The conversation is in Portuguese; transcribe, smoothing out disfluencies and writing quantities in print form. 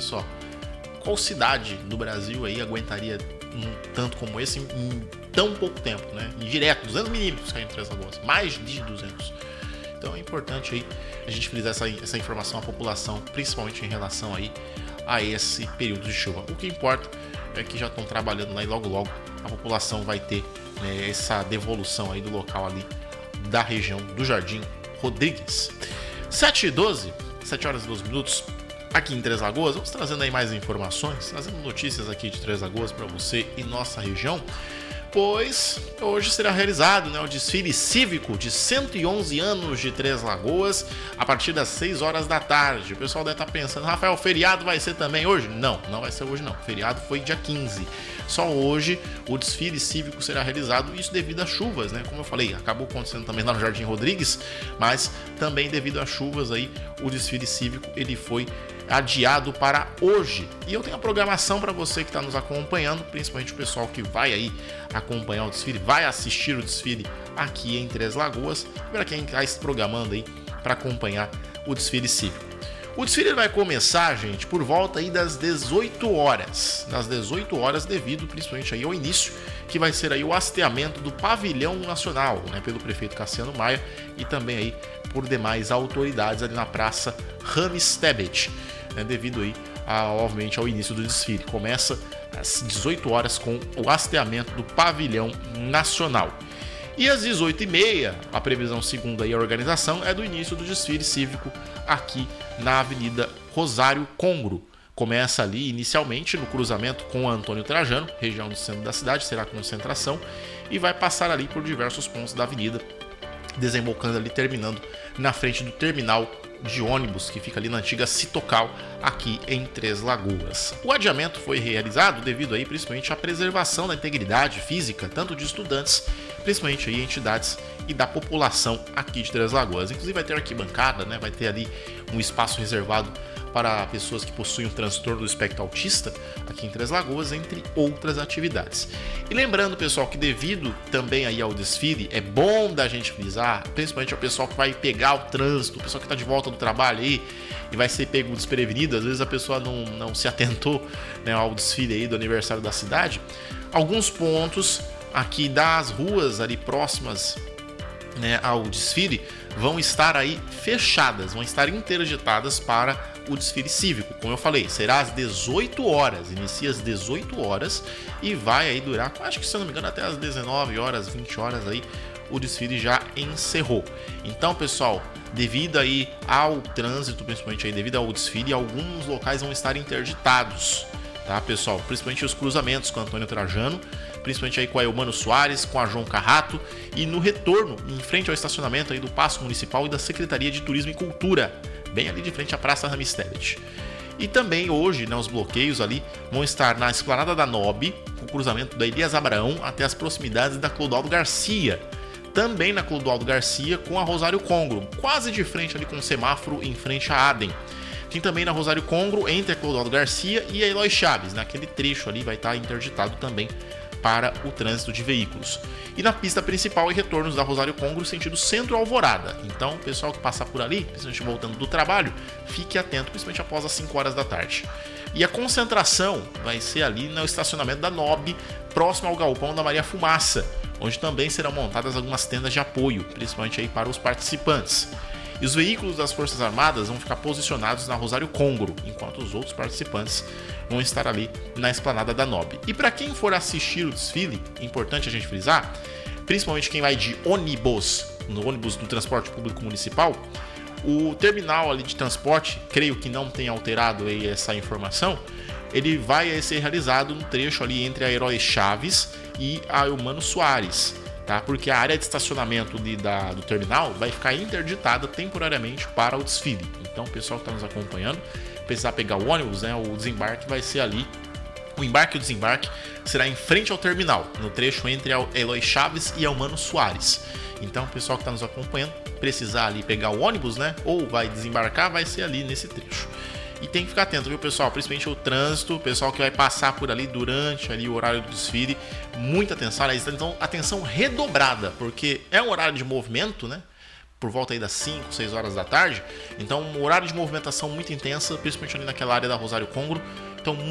só, qual cidade do Brasil aí aguentaria um tanto como esse em tão pouco tempo, né? E direto, 200 milímetros caindo em Três Lagoas, mais de 200. Então é importante aí a gente frisar essa informação à população, principalmente em relação aí a esse período de chuva. O que importa é que já estão trabalhando lá e logo a população vai ter, né, essa devolução aí do local ali da região do Jardim Rodrigues. 7h12, 7 horas e 12 minutos, aqui em Três Lagoas. Vamos trazendo aí mais informações, trazendo notícias aqui de Três Lagoas para você e nossa região. Pois hoje será realizado, né, o desfile cívico de 111 anos de Três Lagoas a partir das 6 horas da tarde. O pessoal deve estar pensando, Rafael, o feriado vai ser também hoje? Não vai ser hoje não. O feriado foi dia 15. Só hoje o desfile cívico será realizado, isso devido às chuvas, né? Como eu falei, acabou acontecendo também lá no Jardim Rodrigues, mas também devido às chuvas aí, o desfile cívico ele foi adiado para hoje. E eu tenho a programação para você que está nos acompanhando, principalmente o pessoal que vai aí acompanhar o desfile, vai assistir o desfile aqui em Três Lagoas, para quem está se programando aí para acompanhar o desfile cívico. O desfile vai começar, gente, por volta aí das 18 horas. Das 18 horas, devido principalmente aí ao início, que vai ser aí o hasteamento do pavilhão nacional, né, pelo prefeito Cassiano Maia e também aí por demais autoridades ali na Praça Rames Tebet, né, devido aí obviamente ao início do desfile. Começa às 18 horas com o hasteamento do pavilhão nacional. E às 18h30, a previsão segundo aí a organização é do início do desfile cívico aqui na Avenida Rosário Congro. Começa ali inicialmente no cruzamento com Antônio Trajano, região do centro da cidade, será a concentração, e vai passar ali por diversos pontos da avenida, desembocando ali, terminando na frente do terminal de ônibus que fica ali na antiga Citocal, aqui em Três Lagoas. O adiamento foi realizado devido aí principalmente à preservação da integridade física, tanto de estudantes, principalmente aí entidades e da população aqui de Três Lagoas. Inclusive vai ter arquibancada, né? Vai ter ali um espaço reservado para pessoas que possuem um transtorno do espectro autista aqui em Três Lagoas, entre outras atividades. E lembrando, pessoal, que devido também aí ao desfile, é bom da gente frisar, principalmente o pessoal que vai pegar o trânsito, o pessoal que está de volta do trabalho aí e vai ser pego desprevenido, às vezes a pessoa não se atentou, né, ao desfile aí do aniversário da cidade. Alguns pontos aqui das ruas ali próximas, né, ao desfile vão estar aí fechadas, vão estar interditadas para o desfile cívico. Como eu falei, será às 18 horas, inicia às 18 horas e vai aí durar, acho que se eu não me engano, até às 19 horas, 20 horas aí o desfile já encerrou. Então, pessoal, devido aí ao trânsito, principalmente aí devido ao desfile, alguns locais vão estar interditados, tá, pessoal? Principalmente os cruzamentos com Antônio Trajano, principalmente aí com a Eumano Soares, com a João Carrato, e no retorno, em frente ao estacionamento aí do Paço Municipal e da Secretaria de Turismo e Cultura, bem ali de frente à Praça Rames Tebet. E também hoje, né, os bloqueios ali vão estar na Esplanada da Nob, com o cruzamento da Elias Abraão até as proximidades da Clodoaldo Garcia. Também na Clodoaldo Garcia com a Rosário Congro, quase de frente ali com o semáforo em frente à Adem. Tem também na Rosário Congro, entre a Clodoaldo Garcia e a Eloy Chaves, naquele trecho ali vai estar interditado também para o trânsito de veículos. E na pista principal e retornos da Rosário Congro, sentido Centro-Alvorada. Então, o pessoal que passar por ali, principalmente voltando do trabalho, fique atento, principalmente após as 5 horas da tarde. E a concentração vai ser ali no estacionamento da Nob, próximo ao galpão da Maria Fumaça, onde também serão montadas algumas tendas de apoio, principalmente aí para os participantes. E os veículos das Forças Armadas vão ficar posicionados na Rosário Congro, enquanto os outros participantes vão estar ali na Esplanada da Nob. E para quem for assistir o desfile, é importante a gente frisar, principalmente quem vai de ônibus, no ônibus do transporte público municipal, o terminal ali de transporte, creio que não tem alterado aí essa informação, ele vai ser realizado no trecho ali entre a Herói Chaves e a Eumano Soares, tá? Porque a área de estacionamento do terminal vai ficar interditada temporariamente para o desfile. Então, o pessoal que está nos acompanhando, precisar pegar o ônibus, né, o desembarque vai ser ali. O embarque e o desembarque será em frente ao terminal, no trecho entre a Eloy Chaves e a Eumano Soares. Então, o pessoal que está nos acompanhando, precisar ali pegar o ônibus, né, ou vai desembarcar, vai ser ali nesse trecho. E tem que ficar atento, viu, pessoal? Principalmente o trânsito, o pessoal que vai passar por ali durante ali o horário do desfile, muita atenção, então atenção redobrada, porque é um horário de movimento, né? por volta aí das 5, 6 horas da tarde. Então, um horário de movimentação muito intensa, principalmente ali naquela área da Rosário Congro. Então,